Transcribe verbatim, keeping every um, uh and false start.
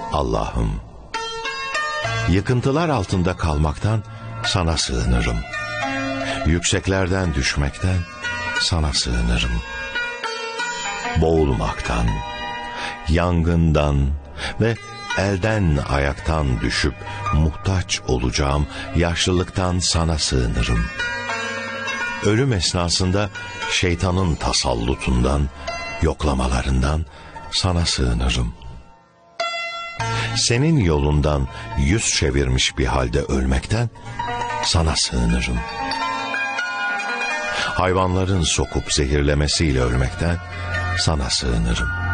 Allah'ım, yıkıntılar altında kalmaktan sana sığınırım. Yükseklerden düşmekten sana sığınırım. Boğulmaktan, yangından ve elden ayaktan düşüp muhtaç olacağım yaşlılıktan sana sığınırım. Ölüm esnasında şeytanın tasallutundan, yoklamalarından sana sığınırım. Senin yolundan yüz çevirmiş bir halde ölmekten sana sığınırım. Hayvanların sokup zehirlemesiyle ölmekten sana sığınırım.